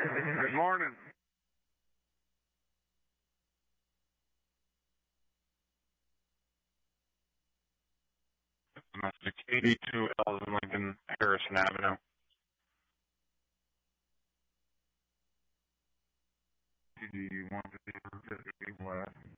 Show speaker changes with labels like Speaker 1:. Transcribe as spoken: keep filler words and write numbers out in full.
Speaker 1: Good morning. Domestic eighty-two Elton Lincoln, Harrison Avenue. Do you want to be what?